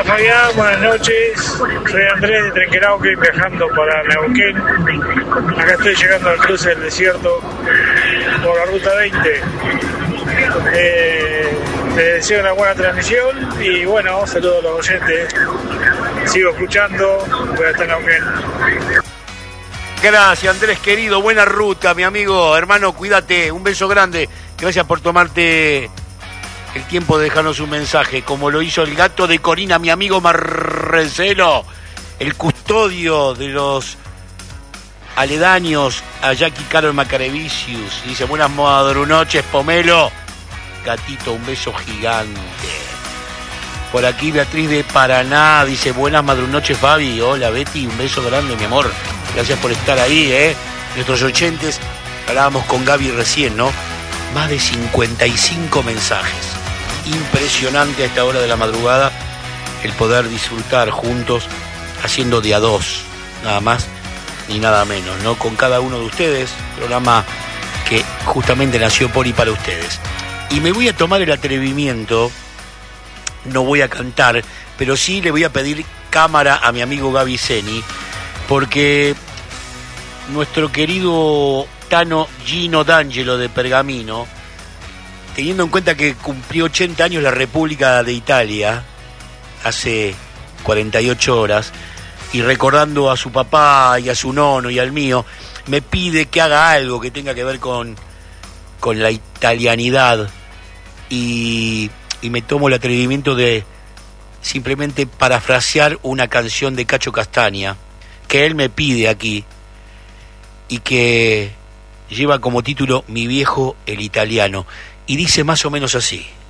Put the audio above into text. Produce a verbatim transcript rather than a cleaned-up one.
Hola Fabián, buenas noches. Soy Andrés de Trenquelauquen, viajando para Neuquén. Acá estoy llegando al cruce del desierto por la ruta veinte. Eh, les deseo una buena transmisión y bueno, saludos a los oyentes. Sigo escuchando, voy a estar en Neuquén. Gracias Andrés querido, buena ruta mi amigo, hermano, cuídate, un beso grande. Gracias por tomarte el tiempo de dejarnos un mensaje, como lo hizo el gato de Corina, mi amigo Marcelo, el custodio de los aledaños a Jackie Carol Macarevicius. Dice, buenas madrunoches, Pomelo. Gatito, un beso gigante. Por aquí Beatriz de Paraná dice, buenas madrunoches, Fabi. Hola, Betty, un beso grande, mi amor. Gracias por estar ahí, ¿eh? Nuestros oyentes, hablábamos con Gaby recién, ¿no? Más de cincuenta y cinco mensajes. Impresionante a esta hora de la madrugada el poder disfrutar juntos, haciendo de a dos, nada más ni nada menos, ¿no? Con cada uno de ustedes, programa que justamente nació por y para ustedes. Y me voy a tomar el atrevimiento, no voy a cantar, pero sí le voy a pedir cámara a mi amigo Gaby Zeni, porque nuestro querido Tano Gino D'Angelo de Pergamino, teniendo en cuenta que cumplió ochenta años la República de Italia hace cuarenta y ocho horas, y recordando a su papá y a su nono y al mío, me pide que haga algo que tenga que ver con, con la italianidad, y, y me tomo el atrevimiento de simplemente parafrasear una canción de Cacho Castaña que él me pide aquí y que lleva como título Mi viejo el italiano, y dice más o menos así.